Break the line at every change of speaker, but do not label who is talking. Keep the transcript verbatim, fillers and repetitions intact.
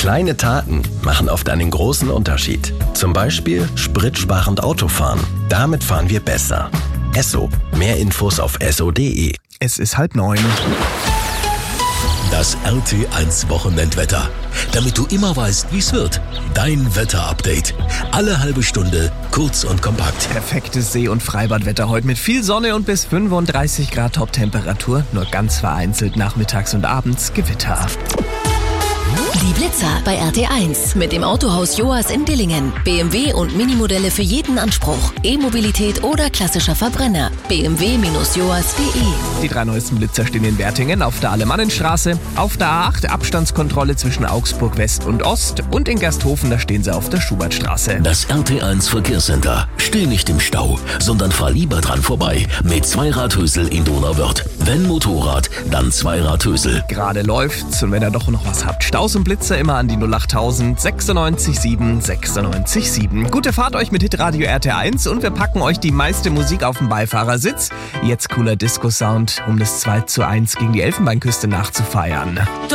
Kleine Taten machen oft einen großen Unterschied. Zum Beispiel spritsparend Autofahren. Damit fahren wir besser. Esso. Mehr Infos auf esso punkt de.
Es ist halb neun.
Das R T eins Wochenendwetter. Damit du immer weißt, wie es wird. Dein Wetterupdate. Alle halbe Stunde, kurz und kompakt.
Perfektes See- und Freibadwetter heute mit viel Sonne und bis fünfunddreißig Grad Top-Temperatur. Nur ganz vereinzelt nachmittags und abends Gewitter.
Die Blitzer bei R T eins mit dem Autohaus Joas in Dillingen. B M W und Minimodelle für jeden Anspruch. E-Mobilität oder klassischer Verbrenner. b m w Bindestrich joas punkt de.
Die drei neuesten Blitzer stehen in Wertingen auf der Alemannenstraße, auf der A acht Abstandskontrolle zwischen Augsburg West und Ost und in Gersthofen, da stehen sie auf der Schubertstraße.
Das R T eins Verkehrscenter. Steh nicht im Stau, sondern fahr lieber dran vorbei mit Zweiradhösel in Donauwörth. Wenn Motorrad, dann Zweiradhösel.
Gerade läuft's und wenn ihr doch noch was habt, Staus und Blitzer immer an die null achttausend sechsundneunzig sieben sechsundneunzig sieben. Gute Fahrt euch mit Hitradio R T eins und wir packen euch die meiste Musik auf den Beifahrersitz. Jetzt cooler Disco-Sound, um das zwei zu eins gegen die Elfenbeinküste nachzufeiern.